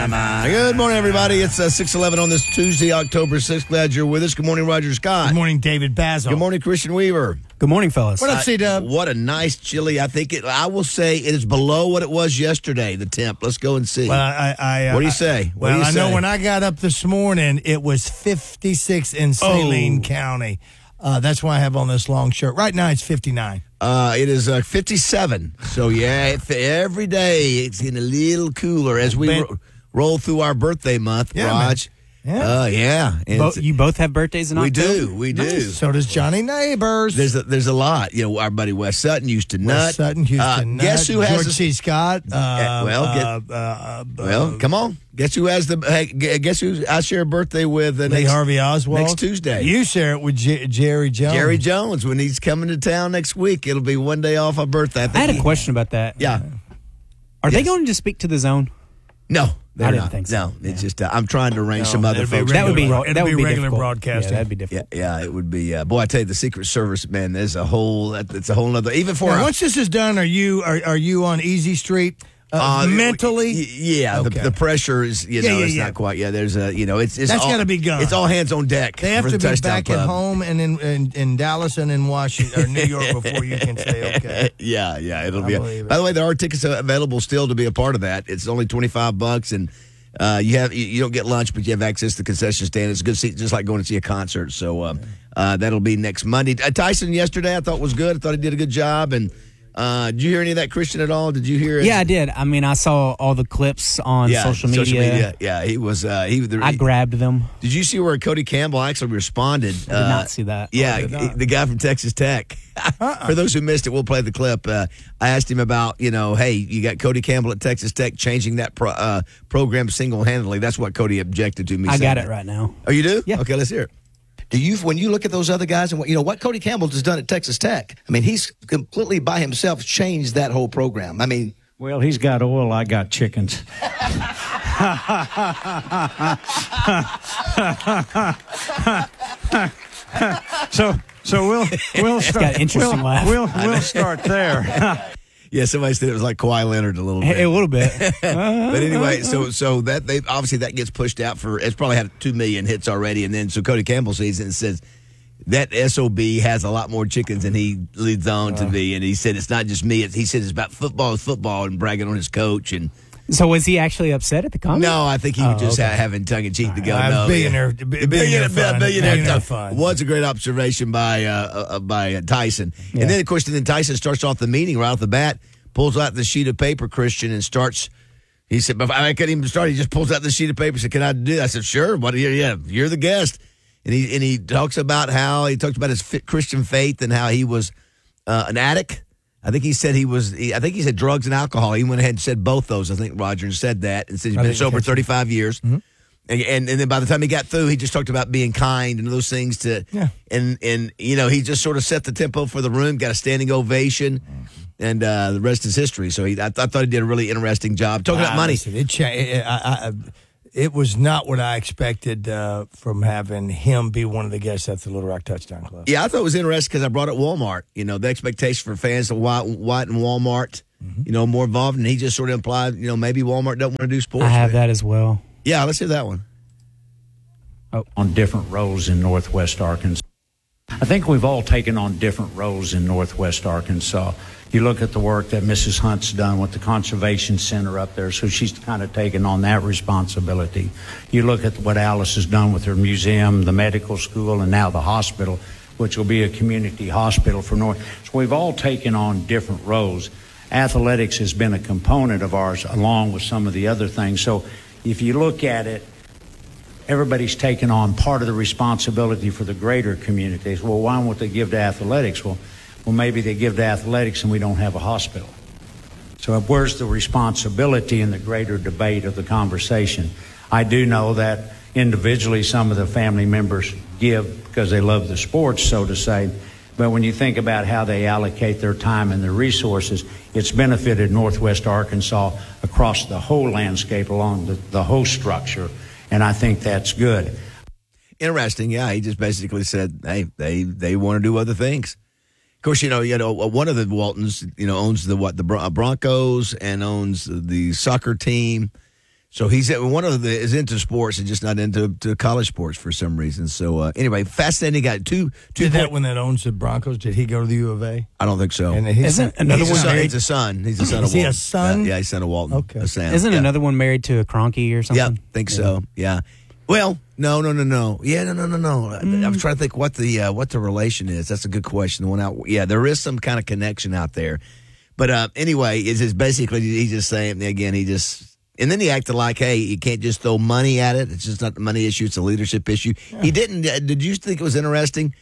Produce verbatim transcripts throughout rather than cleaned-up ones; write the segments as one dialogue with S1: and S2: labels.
S1: Good morning, everybody. It's uh, six eleven on this Tuesday, October sixth. Glad you're with us. Good morning, Roger Scott.
S2: Good morning, David Basil.
S1: Good morning, Christian Weaver.
S3: Good morning, fellas.
S2: What up, C-Dub?
S1: Uh, what a nice chilly. I think it, I will say it is below what it was yesterday, the temp. Let's go and see.
S2: Well, I, I, uh,
S1: what do you say? What
S2: well,
S1: do you
S2: I
S1: say?
S2: know when I got up this morning, it was fifty-six in Saline
S1: Oh.
S2: County. Uh, that's why I have on this long shirt. Right now, it's fifty-nine.
S1: Uh, it is uh, fifty-seven. So, yeah, if every day it's getting a little cooler as we
S2: Ben-
S1: ro- roll through our birthday month,
S2: Yeah,
S1: Raj.
S2: man.
S1: Uh, yeah. And
S3: Bo-
S1: it's-
S3: you both have birthdays in
S1: we
S3: October?
S1: do. We do.
S2: So does Johnny Neighbors.
S1: There's a, there's a lot. You know, our buddy Wes Sutton used to nut.
S2: Wes Sutton, Houston
S1: Uh,
S2: Nut,
S1: guess who has
S2: George
S1: the-
S2: C. Scott. Uh,
S1: Uh, well, get-
S2: uh, uh, uh,
S1: Well, come on. Guess who has the? Hey, gu- guess who I share a birthday with? Uh,
S2: Lee
S1: next,
S2: Harvey Oswald.
S1: next Tuesday.
S2: You share it with J- Jerry Jones.
S1: Jerry Jones, when he's coming to town next week, it'll be one day off my birthday. I, think
S3: I had a
S1: he-
S3: question about that.
S1: Yeah.
S3: Are they
S1: Yes.
S3: going to speak to the zone?
S1: No, they're
S3: I didn't
S1: not.
S3: think so.
S1: No, it's just uh, I'm trying to arrange some other
S2: that'd be
S1: folks.
S3: That would be
S2: Regular-
S3: that
S2: it'd
S3: would
S2: be
S3: be
S2: regular
S3: difficult.
S2: broadcasting.
S3: Yeah, that'd be
S1: Yeah,
S3: difficult.
S1: yeah, it would be. Uh, boy, I tell you, the Secret Service, man, there's a whole. It's a whole other. Even for
S2: Now,
S1: a-
S2: once this is done, are you are, are you on Easy Street uh,
S1: Uh,
S2: mentally?
S1: y- yeah,
S2: Okay.
S1: the, the pressure is, you
S2: Yeah,
S1: know,
S2: yeah,
S1: it's
S2: yeah.
S1: not quite. Yeah, there's a, you know, it's, it's
S2: That's
S1: all-
S2: gotta be gone.
S1: It's all hands on deck.
S2: They have
S1: for
S2: to
S1: the
S2: be
S1: Touchdown
S2: back at
S1: Club.
S2: home and in, in in Dallas and in Washington or New York before you can say okay.
S1: Yeah, yeah, it'll
S2: I
S1: be.
S2: believe it.
S1: By the way, there are tickets available still to be a part of that. It's only twenty five bucks, and uh, you have you, you don't get lunch, but you have access to the concession stand. It's a good seat, just like going to see a concert. So um, uh, that'll be next Monday. Uh, Tyson yesterday, I thought was good. I thought he did a good job. And uh, did you hear any of that, Christian, at all? Did you hear it?
S3: Yeah, I did. I mean, I saw all the clips on
S1: Yeah,
S3: social media.
S1: Yeah, he was. Uh, he. The,
S3: I grabbed them.
S1: Did you see where Cody Campbell actually responded?
S3: I did not see that.
S1: Yeah,
S2: did not.
S1: the guy from Texas Tech. For those who missed it, we'll play the clip. Uh, I asked him about, you know, hey, you got Cody Campbell at Texas Tech changing that pro, uh, program single handedly. That's what Cody objected to me.
S3: I
S1: saying
S3: got
S1: that.
S3: it right now.
S1: Oh, you do?
S3: Yeah.
S1: Okay, let's hear it.
S4: Do you, when you look at those other guys and what, you know, what Cody Campbell has done at Texas Tech, I mean, he's completely by himself changed that whole program. I mean,
S5: Well, he's got oil, I got chickens. so, so we'll we'll start.
S3: got an interesting
S5: we'll,
S3: laugh.
S5: We'll we'll start there.
S1: Yeah, somebody said it was like Kawhi Leonard a little bit.
S3: A little bit.
S1: But anyway, so so that they obviously that gets pushed out for it's probably had two million hits already, and then so Cody Campbell sees it and says that S O B has a lot more chickens than he leads on to be, and he said it's not just me. It's, he said it's about football is football and bragging on his coach and.
S3: So was he actually upset at the comment?
S1: No, I think he was
S3: Oh,
S1: just
S3: okay.
S1: ha- having tongue in cheek to go.
S2: Uh,
S1: No,
S2: billionaire-
S1: yeah.
S2: bi-
S1: The
S2: billionaire fun.
S1: billionaire
S2: Billionaire
S1: fun.
S2: fun.
S1: Was a great observation by uh, uh, by uh, Tyson,
S3: Yeah.
S1: and then of course, then Tyson starts off the meeting right off the bat, pulls out the sheet of paper, Christian, and starts. He said, "Before I couldn't even start." He just pulls out the sheet of paper. Said, "Can I do that?" I said, "Sure." What? Yeah, yeah. You're the guest, and he and he talks about how he talks about his fi- Christian faith and how he was uh, an addict. I think he said he was. He, I think he said drugs and alcohol. He went ahead and said both those. I think Roger and said that and said he's
S2: I
S1: been
S2: didn't
S1: sober
S2: catch it.
S1: thirty-five years.
S2: Mm-hmm.
S1: And, and and then by the time he got through, he just talked about being kind and those things to.
S2: Yeah.
S1: And and you know he just sort of set the tempo for the room. Got a standing ovation,
S2: Mm-hmm.
S1: and uh, the rest is history. So he, I, I thought he did a really interesting job talking about
S2: Ah,
S1: money.
S2: listen, it, cha- it, I, I, it was not what I expected uh, from having him be one of the guests at the Little Rock Touchdown Club.
S1: Yeah, I thought it was interesting because I brought up Walmart. You know, the expectation for fans of White, White and Walmart.
S2: Mm-hmm.
S1: You know, more involved, and he just sort of implied, you know, maybe Walmart don't want to do sports.
S3: I have that as well.
S1: Yeah, let's hear that one.
S5: on different roles in Northwest Arkansas. I think we've all taken on different roles in Northwest Arkansas. You look at the work that Missus Hunt's done with the Conservation Center up there, so she's kind of taken on that responsibility. You look at what Alice has done with her museum, the medical school, and now the hospital, which will be a community hospital for North. So we've all taken on different roles. Athletics has been a component of ours along with some of the other things. So if you look at it, everybody's taken on part of the responsibility for the greater communities. Well, why won't they give to athletics? Well, well, maybe they give to athletics and we don't have a hospital. So where's the responsibility in the greater debate of the conversation? I do know that individually some of the family members give because they love the sports, so to say. But when you think about how they allocate their time and their resources, it's benefited Northwest Arkansas across the whole landscape, along the, the whole structure. And I think that's good.
S1: Interesting, yeah. He just basically said, "Hey, they they want to do other things." Of course, you know, you know, one of the Waltons, you know, owns the what the Bron- Broncos and owns the soccer team. So he's at, one of the is into sports and just not into to college sports for some reason. So uh, anyway, fascinating guy. Two two.
S2: Did
S1: point,
S2: that one that owns the Broncos? Did he go to the U of A?
S1: I don't think so.
S2: And his,
S3: Isn't another
S1: he's, a
S3: one
S1: son,
S3: married?
S1: he's a son. He's a son
S2: Is
S1: of
S2: he a
S1: Walton.
S2: son?
S1: Uh, yeah, he's son of Walton.
S2: Okay.
S1: A Sam.
S3: Isn't
S1: yeah.
S3: another one married to a Kroenke or something?
S1: Yeah, think so. Yeah. Well, no, no, no, no. Yeah, no, no, no, no.
S3: Mm.
S1: I'm trying to think what the uh, what the relation is. That's a good question. The one out. Yeah, there is some kind of connection out there. But uh, anyway, it's just basically he's just saying again. He just. And then he acted like, hey, you can't just throw money at it. It's just not the money issue. It's a leadership issue. Yeah. He didn't. Uh, did you think it was interesting?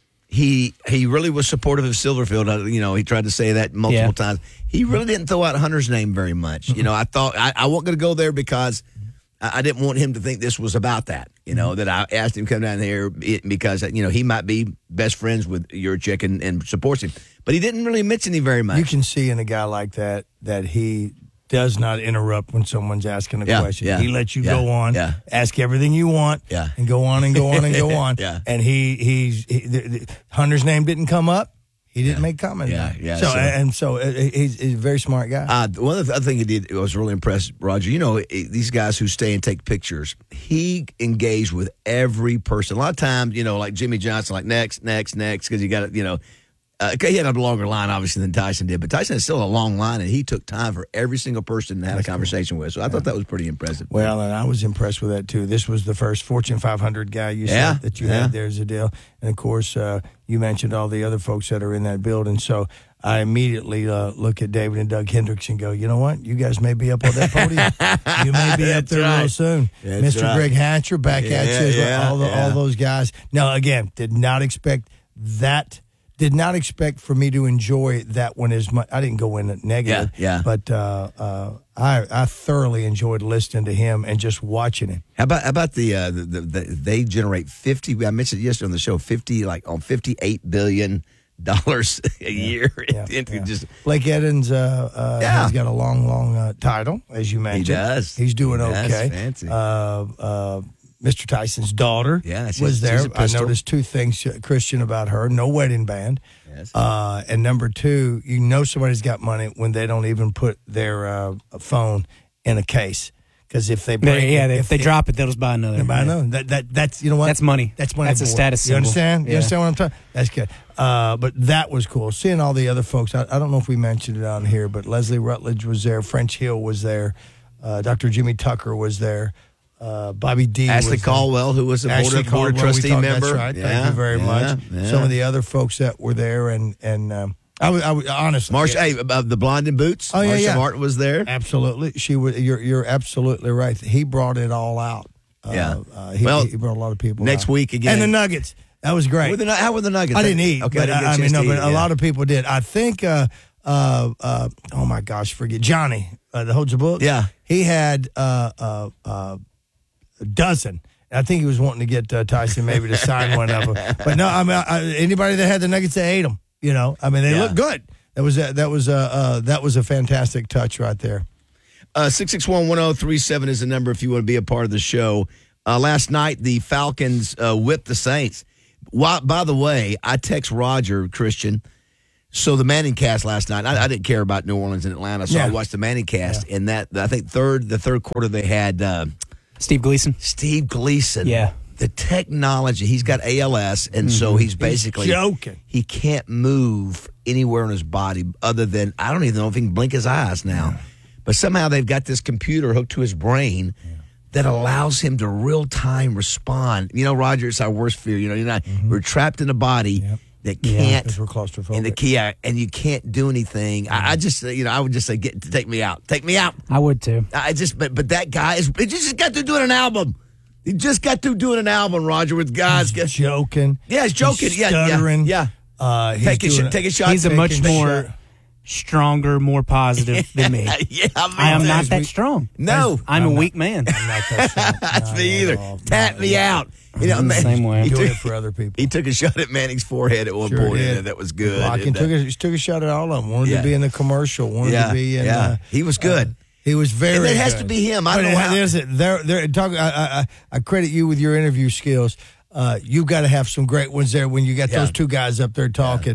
S1: He he really was supportive of Silverfield. Uh, you know, he tried to say that multiple
S3: yeah.
S1: times. He really didn't throw out Hunter's name very much. You know, I thought I, I wasn't going to go there because I, I didn't want him to think this was about that. You know, that I asked him to come down here because, you know, he might be best friends with Yurchek and, and supports him. But he didn't really mention him very much.
S2: You can see in a guy like that that he does not interrupt when someone's asking a
S1: yeah,
S2: question.
S1: Yeah,
S2: he lets you
S1: yeah,
S2: go on,
S1: yeah.
S2: ask everything you want,
S1: yeah.
S2: and go on and go on and go on.
S1: yeah.
S2: And he, he's, he, the, the, Hunter's name didn't come up. He didn't
S1: yeah.
S2: make comment.
S1: Yeah, yeah.
S2: So,
S1: so
S2: and so uh, he's, he's a very smart guy.
S1: Uh, one of the other things he did, I was really impressed, Roger. You know, these guys who stay and take pictures, he engaged with every person. A lot of times, you know, like Jimmy Johnson, like next, next, next, because you got to, you know, Uh, he had a longer line, obviously, than Tyson did, but Tyson had still a long line, and he took time for every single person to have That's a conversation cool. with. So I yeah. thought that was pretty impressive.
S2: Well, and I was impressed with that, too. This was the first Fortune five hundred guy you
S1: yeah.
S2: said that you
S1: yeah.
S2: had there as a deal. And, of course, uh, you mentioned all the other folks that are in that building. So I immediately uh, look at David and Doug Hendricks and go, you know what? You guys may be up on that podium. You may be up there
S1: right.
S2: real soon.
S1: That's
S2: Mister
S1: right.
S2: Greg Hatcher back
S1: yeah,
S2: at you.
S1: Yeah,
S2: all, the,
S1: yeah.
S2: all those guys. Now, again, did not expect that. Did not expect for me to enjoy that one as much. I didn't go in negative,
S1: yeah, yeah.
S2: but uh, uh, I I thoroughly enjoyed listening to him and just watching him.
S1: How about how about the, uh, the, the, the they generate fifty? I mentioned yesterday on the show fifty like on fifty eight billion dollars a
S2: yeah,
S1: year.
S2: Yeah,
S1: it,
S2: yeah.
S1: Just
S2: Blake Edens uh, uh,
S1: yeah.
S2: has got a long, long uh, title, as you mentioned.
S1: He does.
S2: He's doing
S1: he does.
S2: okay.
S1: Fancy.
S2: Uh, uh, Mister Tyson's daughter
S1: yeah, she's,
S2: was there.
S1: She's a
S2: I noticed two things, Christian, about her. No wedding band.
S1: Yes.
S2: Uh, and number two, you know somebody's got money when they don't even put their uh, phone in a case. Because if they break
S3: they, yeah,
S2: it,
S3: if, if they it, drop it, they'll just buy another.
S2: Buy another. That, that, that's, you know what?
S3: That's money.
S2: That's money.
S3: That's a status
S2: You
S3: symbol.
S2: understand?
S3: Yeah.
S2: You understand what I'm talking? That's good. Uh, but that was cool. Seeing all the other folks. I, I don't know if we mentioned it on here, but Leslie Rutledge was there. French Hill was there. Uh, Doctor Jimmy Tucker was there. Uh, Bobby D.
S1: Ashley
S2: was
S1: Caldwell,
S2: there.
S1: who was a
S2: Ashley
S1: board, board of
S2: Caldwell,
S1: trustee
S2: talked,
S1: member.
S2: That's right.
S1: Yeah,
S2: Thank you very
S1: yeah,
S2: much.
S1: yeah.
S2: Some of the other folks that were there, and and um, I was, I was honestly,
S1: Marsh,
S2: yeah.
S1: hey, uh, the blonde in boots.
S2: Oh yeah,
S1: Marsha
S2: yeah.
S1: Martin was there.
S2: Absolutely, she was. You're you're absolutely right. He brought it all out. Uh,
S1: Yeah.
S2: uh, he,
S1: Well,
S2: he brought a lot of people.
S1: next
S2: out.
S1: week again.
S2: and the Nuggets. That was great.
S1: Were the, how were the Nuggets?
S2: I didn't eat.
S1: Okay,
S2: but
S1: I, didn't get a
S2: I, I mean,
S1: chance
S2: no,
S1: to
S2: but
S1: eat,
S2: a
S1: yeah.
S2: lot of people did. I think. Uh, uh, uh, oh my gosh, forget Johnny uh, that holds the book.
S1: Yeah.
S2: he had uh, uh, uh, a dozen. I think he was wanting to get uh, Tyson maybe to sign one of them. But no, I mean, I, anybody that had the Nuggets, they ate them. You know, I mean, they
S1: Yeah.
S2: look good. That was a, that was a uh, that was a fantastic touch right there.
S1: Uh, six six one, one oh three seven is the number if you want to be a part of the show. Uh, last night, the Falcons uh, whipped the Saints. Why, by the way, I text Roger, Christian. So the Manning cast last night, I, I didn't care about New Orleans and Atlanta, so
S2: Yeah.
S1: I watched the Manning cast. And that, I think, third the third quarter, they had uh,
S3: Steve Gleason.
S1: Steve Gleason.
S3: Yeah.
S1: The technology, he's got A L S, and so he's basically
S2: joking.
S1: He can't move anywhere in his body other than, I don't even know if he can blink his eyes now. Yeah. But somehow they've got this computer hooked to his brain yeah. that allows him to real time respond. You know, Roger, it's our worst fear. You know, you're not mm-hmm. we're trapped in a body
S2: yep.
S1: that can't.
S2: Because we're claustrophobic.
S1: And the key, and you can't do anything. Mm-hmm. I, I just, you know, I would just say, get take me out, take me out.
S3: I would too.
S1: I just, but but that guy is. He just got through doing an album. He just got through doing an album, Roger, with guys.
S2: He's joking.
S1: Yeah, he's joking.
S2: He's
S1: yeah,
S2: stuttering.
S1: yeah. yeah.
S2: Uh, he's
S1: take a
S2: doing
S1: sh- take a shot.
S3: He's a
S1: take
S3: much
S1: a
S3: more
S1: shot.
S3: stronger, more positive than me.
S1: yeah, I, mean,
S3: I am not
S2: as
S3: that
S2: we-
S3: strong.
S1: No,
S3: I'm,
S2: I'm
S3: a
S2: not-
S3: weak man.
S2: I'm not that strong.
S1: That's
S2: Not
S1: me
S2: at
S1: either.
S2: all.
S1: Tap
S2: Not
S1: me
S2: at all.
S1: out. You know,
S3: I'm the
S1: man,
S3: same way.
S1: He
S2: Doing
S1: took,
S2: it for other people.
S1: he took a shot at Manning's forehead at one
S2: Sure
S1: point,
S2: did.
S1: and that was good.
S2: Rockin'
S1: And,
S2: took
S1: uh,
S2: a, took a shot at all of them. Wanted
S1: Yeah.
S2: to be in the commercial. Wanted
S1: yeah,
S2: to be in.
S1: yeah.
S2: Uh,
S1: he was good.
S2: Uh, he was very.
S1: And it has
S2: good.
S1: to be him. I
S2: But
S1: don't know
S2: it-
S1: how-
S2: there's it. There, there. Talk. I, I, I credit you with your interview skills. Uh, you got to have some great ones there when you got
S1: Yeah.
S2: those two guys up there talking.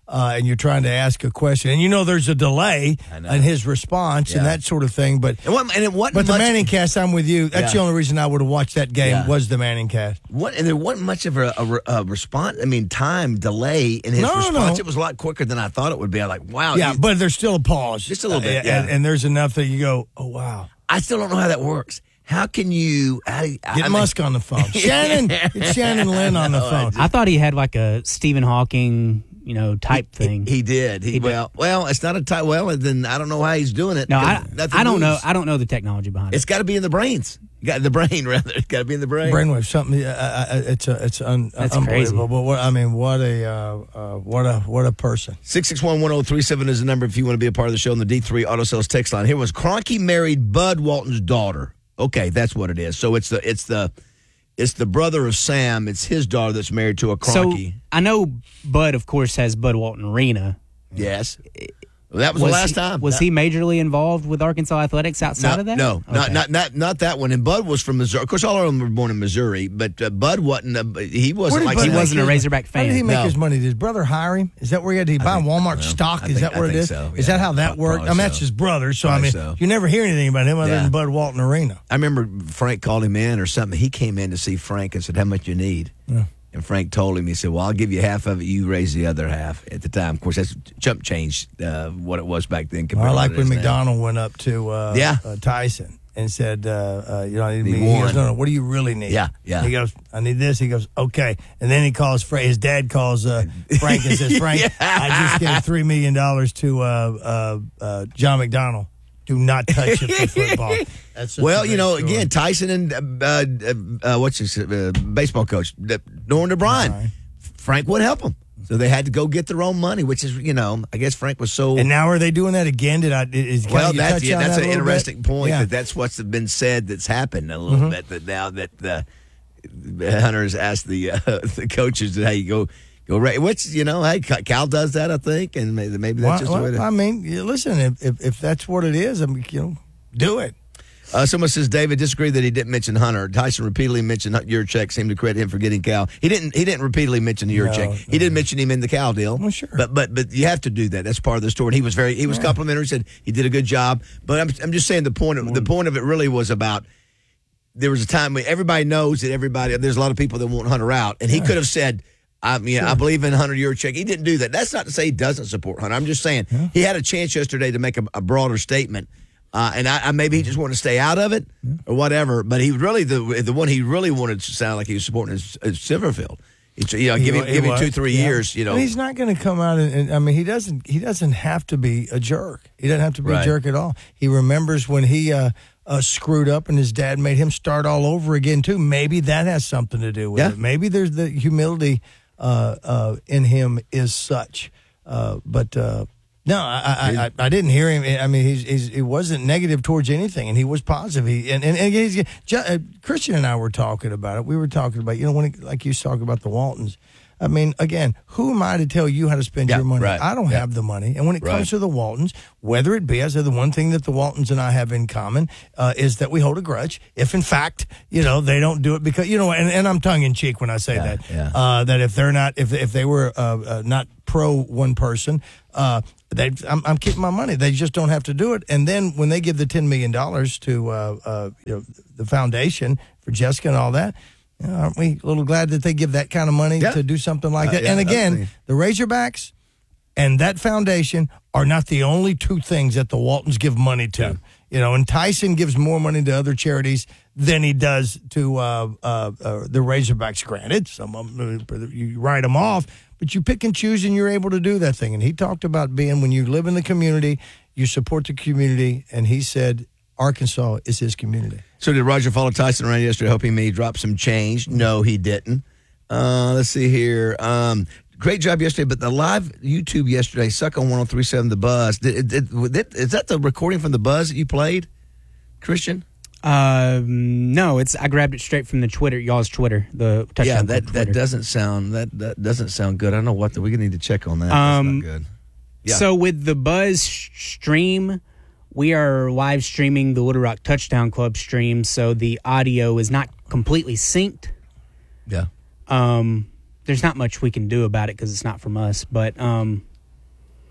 S2: uh, and you're trying to ask a question, and you know there's a delay in his response
S1: Yeah.
S2: and that sort of thing. But
S1: And, what, and it wasn't
S2: but the
S1: much,
S2: Manning cast, I'm with you. That's
S1: Yeah.
S2: the only reason I would have watched that game
S1: Yeah.
S2: was the Manning cast.
S1: What, and there wasn't much of a, a, re- a response. I mean, time delay in his
S2: No, no,
S1: response.
S2: no.
S1: It was a lot quicker than I thought it would be. I'm like, wow.
S2: Yeah,
S1: you-
S2: but there's still a pause,
S1: Just a little bit,
S2: Uh,
S1: yeah.
S2: and, and there's enough that you go, oh wow.
S1: I still don't know how that works. How can you how, do you-
S2: Get
S1: I mean-
S2: Musk on the phone. Shannon, get Shannon Lynn on the phone.
S3: I thought he had like a Stephen Hawking, you know, type thing.
S1: He, he did. He,
S3: He did.
S1: well, well, it's not a tight. Well, then I don't know how he's doing it.
S3: no, I,
S1: because nothing
S3: I don't know.
S1: moves.
S3: I don't know the technology behind it.
S1: It's got to be in the brains. You got the brain rather. It's got to be in the brain.
S2: Brainwave, something. Uh, uh, it's a, it's un,
S3: That's
S2: unbelievable.
S3: crazy.
S2: But what I mean, what a, uh, uh, what a, what a person.
S1: Six six one one zero three seven is the number if you want to be a part of the show on the D three Auto Sales text line. Here was Cronky married Bud Walton's daughter. Okay, that's what it is. So it's the it's the it's the brother of Sam. It's his daughter that's married to a
S3: so
S1: Cronky.
S3: I know Bud, of course, has Bud Walton Arena.
S1: Yes, well, that was, the last
S3: he,
S1: time.
S3: Was
S1: That-
S3: he majorly involved with Arkansas athletics outside
S1: no,
S3: of that?
S1: No, not,
S3: Okay.
S1: not not not that one. And Bud was from Missouri. Of course, all of them were born in Missouri, but uh, Bud wasn't. Uh, he
S2: Where
S1: wasn't
S2: did
S1: like
S2: Bud
S3: he
S2: make
S3: wasn't a
S2: his-
S3: Razorback
S2: How did he
S3: fan.
S2: make
S1: No.
S2: his money? Did his brother hire him? Is that where he had? Did he buy
S1: think-
S2: Walmart
S1: well,
S2: stock?
S1: I
S2: Is
S1: think-
S2: that
S1: I
S2: what it
S1: think
S2: is?
S1: so,
S2: Is
S1: yeah.
S2: that how that
S1: Probably
S2: worked? I mean, that's
S1: so.
S2: his brother. So I
S1: Probably
S2: mean,
S1: so.
S2: you never hear anything about him other
S1: Yeah.
S2: than Bud Walton Arena.
S1: I remember Frank called him in or something. He came in to see Frank and said, "How much you need?"
S2: Yeah.
S1: And Frank told him, he said, "Well, I'll give you half of it. You raise the other half." At the time, of course, that's chump change uh, what it was back then. compared
S2: I
S1: to
S2: like
S1: what it
S2: when
S1: is now.
S2: McDonald went up to uh,
S1: Yeah.
S2: uh, Tyson and said, uh, uh, "You know, I need
S1: Need
S2: me." He goes,
S1: one.
S2: "No, no. What do you really need?"
S1: Yeah, yeah.
S2: He goes, "I need this." He goes, "Okay." And then he calls Frank. His dad calls uh, Frank and says, "Frank,
S1: Yeah.
S2: I just gave three million dollars to uh, uh, uh, John McDonald. Do not touch it for football." That's such a
S1: Well, you
S2: great
S1: know,
S2: story.
S1: again, Tyson and uh, uh, uh, what's his uh, baseball coach, uh, Norman DeBryan.
S2: Right.
S1: Frank would help them, so they had to go get their own money, which is, you know, I guess Frank was so.
S2: And now are they doing that again? Did I? Is, can
S1: Well,
S2: you
S1: that's
S2: touch
S1: yeah,
S2: on
S1: that's
S2: that
S1: an
S2: a little bit?
S1: interesting point.
S2: Yeah.
S1: That that's what's been said that's happened a little
S2: Mm-hmm.
S1: bit. That now that the, the Hunter's asked the uh, the coaches, "Hey, go go," ra-" which you know, hey, Cal does that, I think, and maybe, maybe that's
S2: Well,
S1: just the way
S2: well,
S1: to.
S2: I mean, you- listen, if, if if that's what it is, I mean, you know, do it.
S1: Uh, someone says David disagreed that he didn't mention Hunter. Tyson repeatedly mentioned your check. Seemed to credit him for getting Cal. He didn't. He didn't repeatedly mention your
S2: No,
S1: check.
S2: no.
S1: He didn't mention him in the Cal deal.
S2: Well, sure.
S1: But but but you have to do that. That's part of the story. And he was very. He was complimentary. Said he did a good job. But I'm I'm just saying the point of the point of it really was about. There was a time when everybody knows that everybody. There's a lot of people that want Hunter out, and he could have said. I mean, I believe in Hunter Yurchek. He didn't do that. That's not to say he doesn't support Hunter. I'm just saying he had a chance yesterday to make a, a broader statement. Uh, and I, I maybe he just wanted to stay out of it or whatever. But he really the the one he really wanted to sound like he was supporting is, is Silverfield. It's, you know, give him
S2: He
S1: give him
S2: was,
S1: two three
S2: yeah.
S1: years. You know,
S2: And he's not going to come out and, and I mean, he doesn't. He doesn't have to be a jerk. He doesn't have to be
S1: Right.
S2: a jerk at all. He remembers when he uh, uh, screwed up and his dad made him start all over again too. Maybe that has something to do with
S1: Yeah.
S2: it. Maybe there's the humility uh, uh, in him is such. Uh, but uh, no, I, I, I, I didn't hear him. I mean, he's, he's he wasn't negative towards anything, and he was positive. He and and, and he's, Ju- uh, Christian and I were talking about it. We were talking about you know when it, like you talk about the Waltons. I mean, again, who am I to tell you how to spend
S1: Yeah,
S2: your money?
S1: right.
S2: I don't
S1: Yeah.
S2: have the money. And when it
S1: Right.
S2: comes to the Waltons, whether it be, I said the one thing that the Waltons and I have in common uh, is that we hold a grudge. If in fact, you know, they don't do it because, you know, and, and I'm tongue in cheek when I say
S1: Yeah,
S2: that,
S1: yeah.
S2: Uh, that if they're not, if if they were uh, uh, not pro one person, uh, they, I'm, I'm keeping my money. They just don't have to do it. And then when they give the ten million dollars to uh, uh, you know, the foundation for Jessica and all that, you know, aren't we a little glad that they give that kind of money
S1: Yeah.
S2: to do something like
S1: Uh,
S2: that?
S1: yeah,
S2: and again,
S1: absolutely.
S2: the Razorbacks and that foundation are not the only two things that the Waltons give money to.
S1: Yeah.
S2: You know, and Tyson gives more money to other charities than he does to uh, uh, uh, the Razorbacks. Granted, some of them, uh, you write them off, but you pick and choose and you're able to do that thing. And he talked about being, when you live in the community, you support the community. And he said Arkansas is his community.
S1: So did Roger follow Tyson around yesterday, hoping he drop some change? No, he didn't. Uh, let's see here. Um, great job yesterday, but the live YouTube yesterday, Suck on one oh three point seven The Buzz. Did, did, did, is that the recording from The Buzz that you played, Christian?
S3: Um, no, it's I grabbed it straight from the Twitter, y'all's Twitter, the touchdown
S1: Yeah,
S3: Club
S1: that, that
S3: Twitter.
S1: doesn't sound that, that doesn't sound good. I don't know what the, we need to check on that.
S3: Um,
S1: That's not good. Yeah.
S3: So with the Buzz sh- stream, we are live streaming the Little Rock Touchdown Club stream, so the audio is not completely synced.
S1: yeah.
S3: Um, there's not much we can do about it because it's not from us, but um,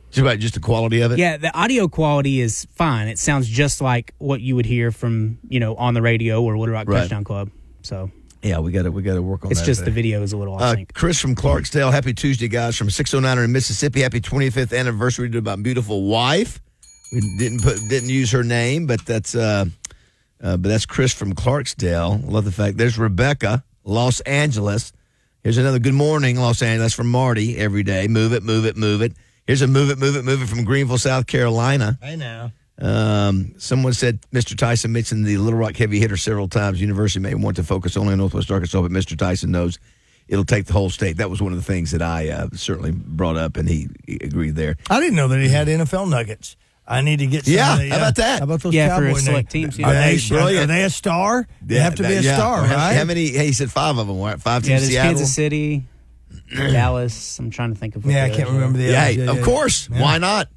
S1: Just about just the quality of it?
S3: Yeah, the audio quality is fine. It sounds just like what you would hear from, you know, on the radio or Wood Rock
S1: Right.
S3: Touchdown Club. So
S1: Yeah, we got to we got to work on
S3: it's
S1: that.
S3: just the
S1: there.
S3: video is a little off
S1: Uh,
S3: sync.
S1: Chris from Clarksdale, happy Tuesday, guys. From six oh nine in Mississippi, happy twenty-fifth anniversary to my beautiful wife. We didn't put didn't use her name, but that's uh, uh, but that's Chris from Clarksdale. Love the fact. There's Rebecca, Los Angeles. Here's another good morning, Los Angeles from Marty every day. Move it, move it, move it. Here's a move it, move it, move it from Greenville, South Carolina.
S2: Hey now.
S1: Um, someone said Mister Tyson mentioned the Little Rock heavy hitter several times. University may want to focus only on Northwest Arkansas, but Mister Tyson knows it'll take the whole state. That was one of the things that I uh, certainly brought up, and he, he agreed there.
S2: I didn't know that he had N F L nuggets. I need to get some
S1: Yeah,
S2: of the,
S1: how about that?
S2: How about those
S3: Yeah, for
S2: Cowboy
S3: select
S2: names?
S3: teams, yeah.
S2: Are,
S1: Yeah,
S2: they,
S1: he's brilliant.
S2: are they a star? They
S1: Yeah,
S2: have to be
S1: that-
S2: a
S1: yeah.
S2: star,
S1: how,
S2: right?
S1: How many? Hey, he said five of them, right? Five
S3: Yeah,
S1: teams.
S3: there's
S1: Seattle.
S3: Kansas City, Dallas. I'm trying to think of what
S2: Yeah, I
S3: the
S2: can't
S3: others are.
S2: remember the
S1: Yeah,
S2: others.
S1: hey,
S2: Yeah,
S1: of
S2: yeah,
S1: course.
S2: yeah.
S1: Why not?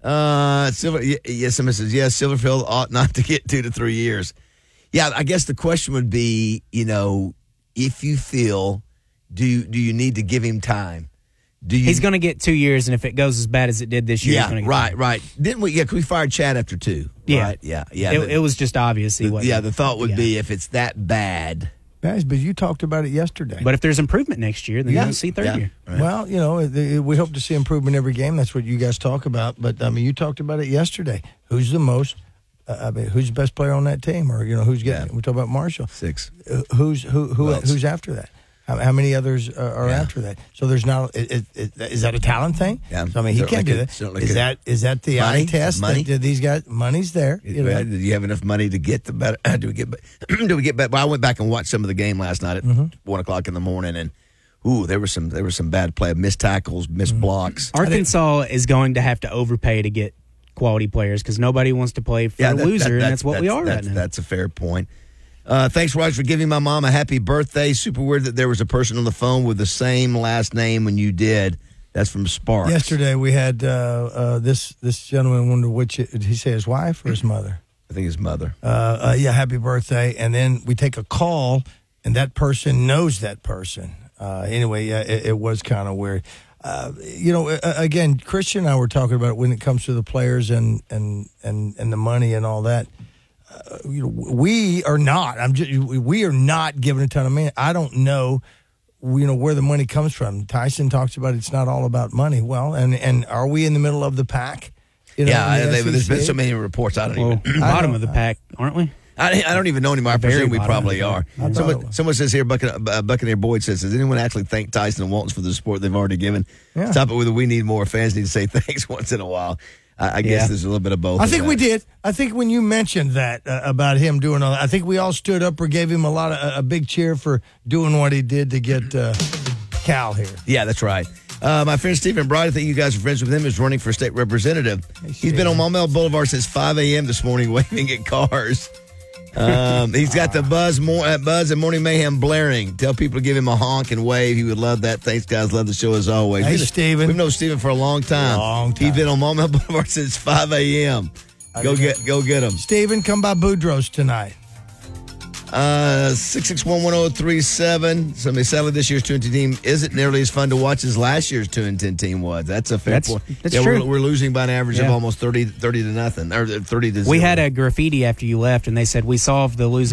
S1: Uh, Silver. y- Yes, someone says yes. Silverfield ought not to get two to three years. Yeah, I guess the question would be, you know, if you feel, do do you need to give him time? Do you?
S3: He's going to get two years, and if it goes as bad as it did this year, he's
S1: Yeah,
S3: going to get
S1: right, right. Didn't we? Yeah, 'cause we fired Chad after two.
S3: Yeah.
S1: right? yeah, yeah.
S3: It,
S1: the,
S3: it was just obvious he
S1: the-
S3: wasn't.
S1: yeah, the thought would
S3: yeah.
S1: be if it's that bad.
S2: Guys, but you talked about it yesterday.
S3: But if there's improvement next year, then
S1: Yeah,
S3: you don't see third
S1: yeah.
S3: year.
S1: Right.
S2: Well, you know, the- we hope to see improvement every game. That's what you guys talk about. But I mean, you talked about it yesterday. Who's the most? Uh, I mean, who's the best player on that team? Or you know, who's getting?
S1: Yeah.
S2: We talk about Marshall.
S1: Six.
S2: Uh, who's who? Who?
S1: Who else?
S2: Who's after that? How, how many others uh, are
S1: Yeah.
S2: after that? So there's not. It, it, it, is that a talent thing?
S1: Yeah,
S2: So I mean, he
S1: certainly
S2: can't do
S1: could-
S2: that.
S1: certainly
S2: Is
S1: could.
S2: that is that the
S1: Money?
S2: eye test?
S1: Money?
S2: That, that these guys, money's there. You know?
S1: Did you have enough money to get the better? Do we get? Do we get back? Well, I went back and watched some of the game last night at
S2: Mm-hmm.
S1: one o'clock in the morning, and ooh, there was some there was some bad play, missed tackles, missed
S2: Mm-hmm.
S1: blocks.
S3: Arkansas is going to have to overpay to get quality players because nobody wants to play for a
S1: that-
S3: loser,
S1: that-
S3: and
S1: that-
S3: that's what we are
S1: that's,
S3: right now.
S1: That's a fair point. Uh, thanks, Roger, for giving my mom a happy birthday. Super weird that there was a person on the phone with the same last name when you did. That's from Sparks.
S2: Yesterday we had uh, uh, this this gentleman wonder which did he say his wife or his mother?
S1: I think his mother.
S2: Uh, uh, yeah, happy birthday. And then we take a call, and that person knows that person. Uh, anyway, yeah, it, it was kind of weird. Uh, you know, uh, again, Christian and I were talking about it when it comes to the players and and and, and the money and all that. Uh, you know, we are not. I'm just. We are not giving a ton of money. I don't know. You know where the money comes from. Tyson talks about it's not all about money. Well, and and are we in the middle of the pack? You know,
S1: yeah,
S2: in the
S1: I, they, there's been
S2: S E C?
S1: so many reports. I don't
S3: well,
S1: even.
S3: bottom
S2: know.
S3: of the pack, aren't we?
S1: I, I don't even know anymore. I
S3: Very
S1: presume we
S3: bottom
S1: probably
S3: of
S1: are.
S3: the
S2: I thought it
S1: Someone,
S2: was.
S1: someone says here, Buccaneer, uh, Buccaneer Boyd says, does anyone actually thank Tyson and Waltons for the support they've already given?
S2: Yeah.
S1: Stop it with a we need more. Fans need to say thanks once in a while. I, I guess
S3: Yeah.
S1: there's a little bit of both.
S2: I
S1: of
S2: think
S1: that.
S2: we did. I think when you mentioned that uh, about him doing all that, I think we all stood up or gave him a lot of a, a big cheer for doing what he did to get uh, Cal here.
S1: Yeah, that's right. Uh, my friend Stephen Bright, I think you guys are friends with him, is running for state representative. He's been on Maumelle Boulevard since five a.m. this morning waving at cars. Um, he's got the buzz, more, uh, buzz and Morning Mayhem blaring. Tell people to give him a honk and wave. He would love that. Thanks, guys. Love the show as always.
S2: Hey,
S1: We've-
S2: Stephen.
S1: We've known Stephen for a long time.
S2: Long time.
S1: He's been on Maumelle Boulevard since five a.m. Go get, go get him.
S2: Stephen, come by Boudreaux's tonight.
S1: Uh, six six one one zero three seven. Somebody sadly this year's two and ten team isn't nearly as fun to watch as last year's two and ten team was. That's a fair
S3: That's-
S1: point.
S3: that's
S1: yeah,
S3: true.
S1: We're, we're losing by an average of
S3: Yeah.
S1: almost thirty, thirty to nothing, or thirty to zero.
S3: We had a graffiti after you left, and they said we solved the losing